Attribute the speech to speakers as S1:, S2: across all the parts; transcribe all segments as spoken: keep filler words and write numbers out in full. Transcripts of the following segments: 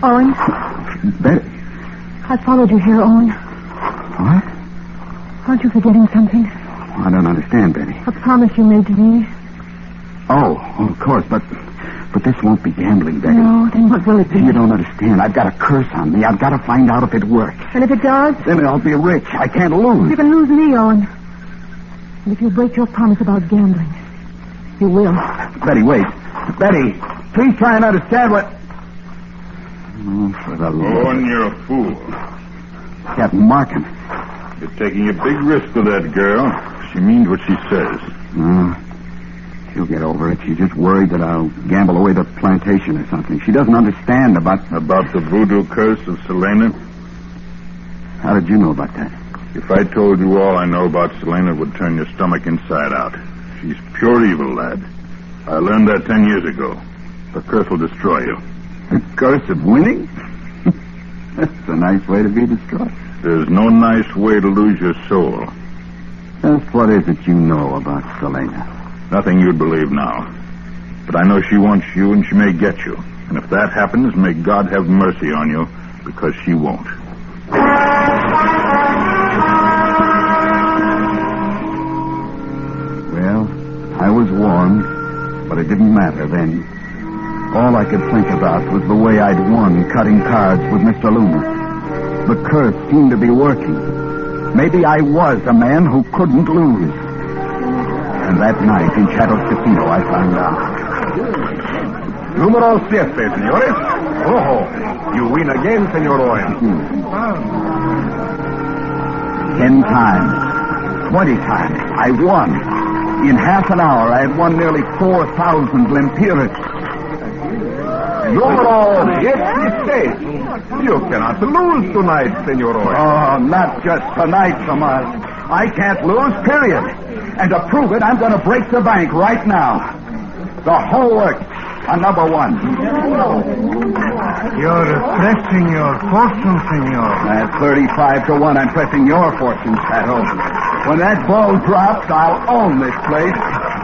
S1: Owen.
S2: Betty.
S1: I followed you here, Owen.
S2: What?
S1: Aren't you forgetting something?
S2: I don't understand, Betty.
S1: A promise you made to me.
S2: Oh, oh, of course, but but this won't be gambling, Betty.
S1: No, then what will it be?
S2: You don't understand. I've got a curse on me. I've got to find out if it works.
S1: And if it does?
S2: Then I'll be rich. I can't lose.
S1: You can lose me, Owen. And if you break your promise about gambling, you will.
S2: Betty, wait. Betty, please try and understand what... Oh, for the Lord.
S3: Owen, you're a fool.
S2: Captain Markham.
S3: You're taking a big risk with that girl. She means what she says.
S2: Uh, she'll get over it. She's just worried that I'll gamble away the plantation or something. She doesn't understand about...
S3: About the voodoo curse of Selena?
S2: How did you know about that?
S3: If I told you all I know about Selena, it would turn your stomach inside out. She's pure evil, lad. I learned that ten years ago. The curse will destroy you.
S2: The curse of winning? That's a nice way to be destroyed.
S3: There's no nice way to lose your soul.
S2: Just what is it you know about Selena?
S3: Nothing you'd believe now. But I know she wants you, and she may get you. And if that happens, may God have mercy on you, because she won't.
S2: Well, I was warned, but it didn't matter then. All I could think about was the way I'd won cutting cards with Mister Loomis. The curse seemed to be working. Maybe I was a man who couldn't lose. And that night in Shadow's Casino, I found out.
S4: Número siete, señores. Ojo. You win again, Senor Owen.
S2: Hmm. Ten times. Twenty times. I won. In half an hour, I had won nearly four thousand lempiras.
S4: Número dieciséis. You cannot lose tonight, Senor Owen.
S2: Oh, not just tonight, Tomas. I can't lose, period. And to prove it, I'm going to break the bank right now. The whole works on number one.
S5: You're pressing your fortune, senor.
S2: At thirty-five to one, I'm pressing your fortune, Shadow. When that ball drops, I'll own this place.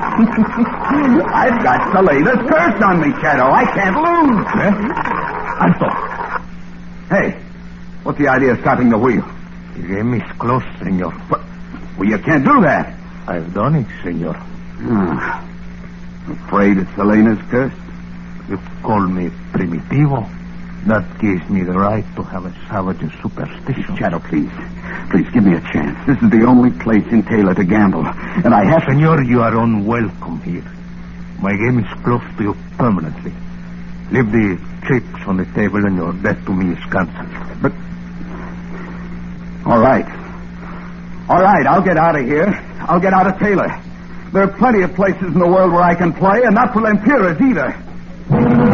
S2: I've got Selena's curse on me, Shadow. I can't lose. Eh? Alto. Hey, what's the idea of stopping the wheel?
S5: The game is close, senor.
S2: But, well, you can't do that.
S5: I've done it, senor.
S2: Ah, afraid it's Selena's curse?
S5: You call me primitivo. That gives me the right to have a savage superstition.
S2: Shadow, please. Please, give me a chance. This is the only place in Taylor to gamble. And I have...
S5: Senor, you are unwelcome here. My game is close to you permanently. Leave the chips on the table and your bet to me is cancelled.
S2: But... All right. All right, I'll get out of here. I'll get out of Taylor. There are plenty of places in the world where I can play, and not for lempiras either.